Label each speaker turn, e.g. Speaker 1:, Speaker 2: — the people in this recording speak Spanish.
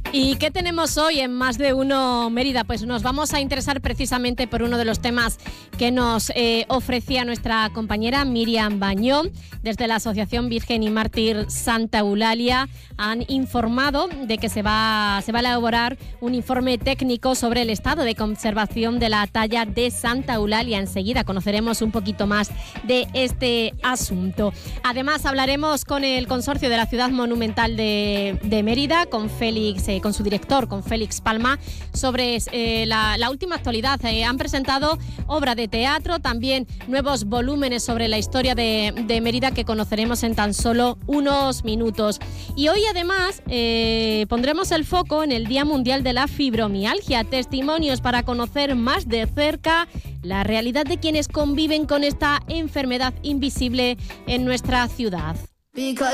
Speaker 1: ¿Y qué tenemos hoy en Más de Uno Mérida? Pues nos vamos a interesar precisamente por uno de los temas que nos ofrecía nuestra compañera Miriam Bañón. Desde la Asociación Virgen y Mártir Santa Eulalia han informado de que se va a elaborar un informe técnico sobre el estado de conservación de la talla de Santa Eulalia. Enseguida conoceremos un poquito más de este asunto. Además hablaremos con el consorcio de la Ciudad Monumental de Mérida, con su director, con Félix Palma, sobre la última actualidad. Han presentado obra de teatro, también nuevos volúmenes sobre la historia de Mérida que conoceremos en tan solo unos minutos. Y hoy además pondremos el foco en el Día Mundial de la Fibromialgia, testimonios para conocer más de cerca la realidad de quienes conviven con esta enfermedad invisible en nuestra ciudad.